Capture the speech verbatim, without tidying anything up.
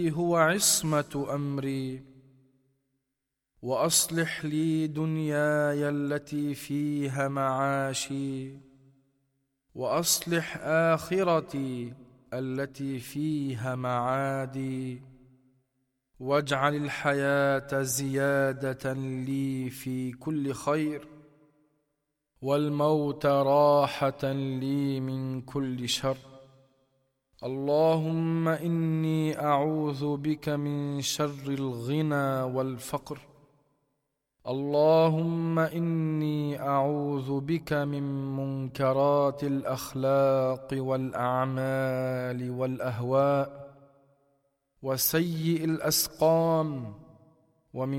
هو عصمة أمري، وأصلح لي دنياي التي فيها معاشي، وأصلح آخرتي التي فيها معادي، واجعل الحياة زيادة لي في كل خير، والموت راحة لي من كل شر. اللهم إني أعوذ بك من شر الغنى والفقر. اللهم إني أعوذ بك من منكرات الأخلاق والأعمال والأهواء وسيء الأسقام، ومن